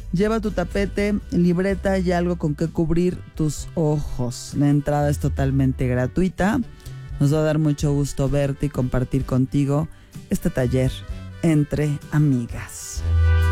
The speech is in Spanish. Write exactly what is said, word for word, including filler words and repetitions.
Lleva tu tapete, libreta y algo con que cubrir tus ojos. La entrada es totalmente gratuita. Nos va a dar mucho gusto verte y compartir contigo este taller entre amigas.